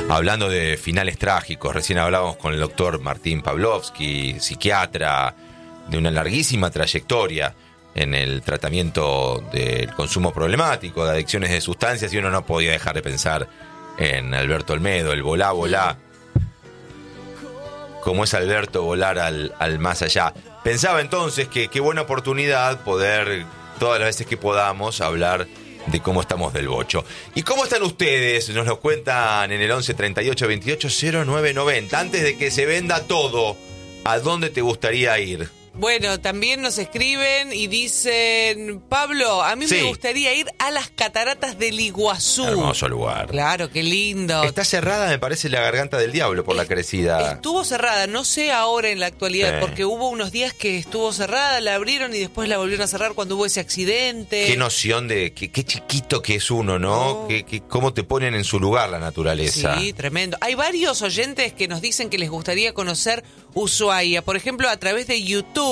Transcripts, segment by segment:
Hablando de finales trágicos, recién hablábamos con el doctor Martín Pavlovsky, psiquiatra de una larguísima trayectoria en el tratamiento del consumo problemático, de adicciones de sustancias, y uno no podía dejar de pensar en Alberto Olmedo, el volá, volá. ¿Cómo es Alberto volar al más allá? Pensaba entonces que qué buena oportunidad poder, todas las veces que podamos, hablar de cómo estamos del bocho. ¿Y cómo están ustedes? Nos lo cuentan en el 11 38 28 09 90. Antes de que se venda todo, ¿a dónde te gustaría ir? Bueno, también nos escriben y dicen, Pablo, a mí me gustaría ir a las cataratas del Iguazú. Hermoso lugar. Claro, qué lindo. Está cerrada, me parece, la Garganta del Diablo por la crecida. Estuvo cerrada, no sé ahora en la actualidad, porque hubo unos días que estuvo cerrada, la abrieron y después la volvieron a cerrar cuando hubo ese accidente. Qué noción de qué chiquito que es uno, ¿no? Cómo te ponen en su lugar la naturaleza. Sí, tremendo. Hay varios oyentes que nos dicen que les gustaría conocer Ushuaia, por ejemplo, a través de YouTube.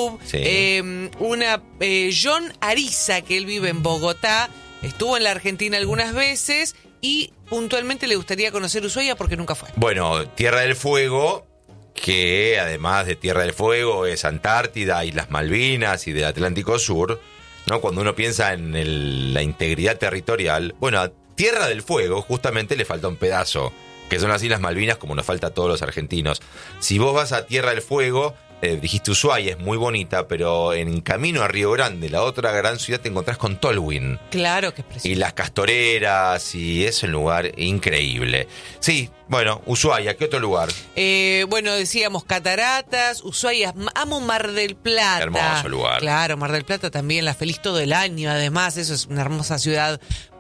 John Ariza, que él vive en Bogotá, estuvo en la Argentina algunas veces y puntualmente le gustaría conocer Ushuaia porque nunca fue. Bueno, Tierra del Fuego, que además de Tierra del Fuego es Antártida, Islas Malvinas y del Atlántico Sur, ¿no? Cuando uno piensa en la integridad territorial, bueno, a Tierra del Fuego justamente le falta un pedazo, que son las Islas Malvinas, como nos falta a todos los argentinos. Si vos vas a Tierra del Fuego, dijiste Ushuaia, es muy bonita, pero en camino a Río Grande, la otra gran ciudad, te encontrás con Tolwyn. Claro que es precioso. Y las Castoreras, y es un lugar increíble. Sí, bueno, Ushuaia, ¿qué otro lugar? Bueno, decíamos cataratas, Ushuaia, amo Mar del Plata. Hermoso lugar. Claro, Mar del Plata también, la feliz todo el año, además, eso es una hermosa ciudad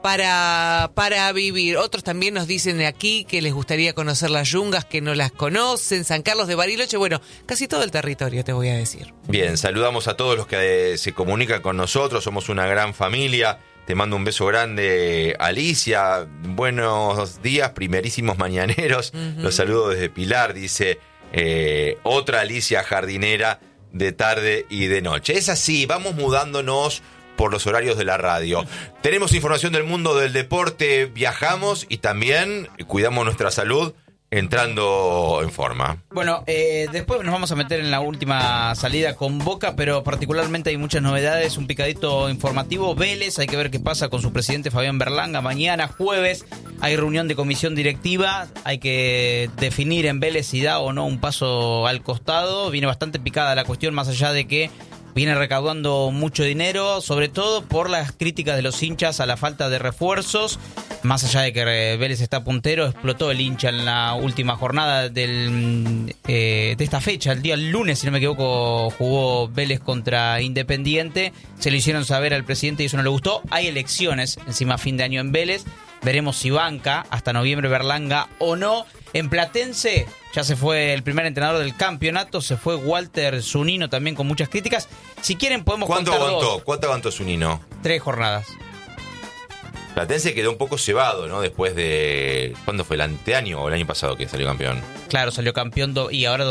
para vivir. Otros también nos dicen de aquí que les gustaría conocer las Yungas, que no las conocen, San Carlos de Bariloche, bueno, casi todo el territorio te voy a decir. Bien, saludamos a todos los que se comunican con nosotros, somos una gran familia. Te mando un beso grande, Alicia. Buenos días, primerísimos mañaneros. Los saludo desde Pilar, dice otra Alicia jardinera de tarde y de noche. Es así, vamos mudándonos por los horarios de la radio. Tenemos información del mundo del deporte, viajamos y también cuidamos nuestra salud entrando en forma. Bueno, después nos vamos a meter en la última salida con Boca, pero particularmente hay muchas novedades, un picadito informativo. Vélez, hay que ver qué pasa con su presidente Fabián Berlanga. Mañana, jueves, hay reunión de comisión directiva, hay que definir en Vélez si da o no un paso al costado. Viene bastante picada la cuestión, más allá de que viene recaudando mucho dinero, sobre todo por las críticas de los hinchas a la falta de refuerzos. Más allá de que Vélez está puntero, explotó el hincha en la última jornada de esta fecha. El día lunes, si no me equivoco, jugó Vélez contra Independiente. Se lo hicieron saber al presidente y eso no le gustó. Hay elecciones encima a fin de año en Vélez. Veremos si banca hasta noviembre Berlanga o no. En Platense ya se fue el primer entrenador del campeonato, se fue Walter Zunino también con muchas críticas. Si quieren podemos contar ¿Cuánto aguantó Zunino? 3 jornadas. Platense quedó un poco cebado, ¿no? Después de... ¿Cuándo fue? ¿El anteaño o el año pasado que salió campeón? Claro, salió campeón y ahora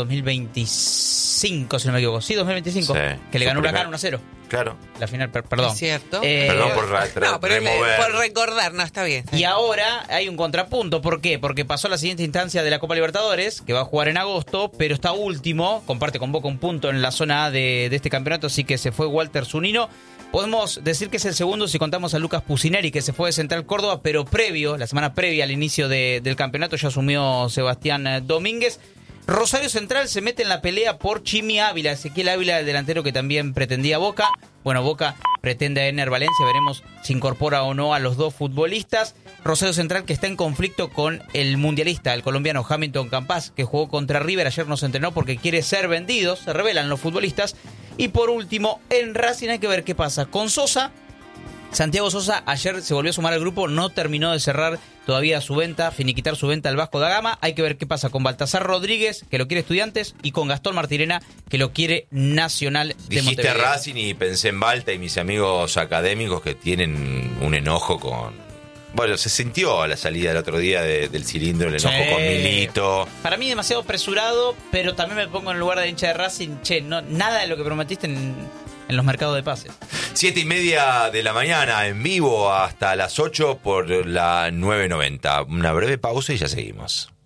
2025, si no me equivoco. Sí, 2025. Sí. Que le ganó Huracán 1-0. Claro. La final, perdón. Es cierto. Perdón por remover. Por recordar, no, está bien. Y ahora hay un contrapunto. ¿Por qué? Porque pasó a la siguiente instancia de la Copa Libertadores, que va a jugar en agosto, pero está último, comparte con Boca un punto en la zona A de este campeonato, así que se fue Walter Zunino. Podemos decir que es el segundo si contamos a Lucas Pusineri, que se fue de Central Córdoba, pero la semana previa al inicio del campeonato ya asumió Sebastián Domínguez. Rosario Central se mete en la pelea por Chimi Ávila, Ezequiel Ávila, el delantero que también pretendía Boca. Bueno, Boca pretende a Ener Valencia, veremos si incorpora o no a los dos futbolistas. Rosario Central que está en conflicto con el mundialista, el colombiano Hamilton Campas, que jugó contra River, ayer no se entrenó porque quiere ser vendido, se revelan los futbolistas. Y por último, en Racing hay que ver qué pasa con Sosa. Santiago Sosa ayer se volvió a sumar al grupo, no terminó de cerrar todavía su venta, finiquitar su venta al Vasco da Gama. Hay que ver qué pasa con Baltasar Rodríguez, que lo quiere Estudiantes, y con Gastón Martirena, que lo quiere Nacional de Montevideo. Dijiste Racing y pensé en Balta y mis amigos académicos que tienen un enojo con... Bueno, se sintió a la salida del otro día del cilindro el enojo con Milito. Para mí demasiado apresurado, pero también me pongo en el lugar del hincha de Racing. No, nada de lo que prometiste en los mercados de pases. 7:30 de la mañana, en vivo hasta las 8 por la 990. Una breve pausa y ya seguimos.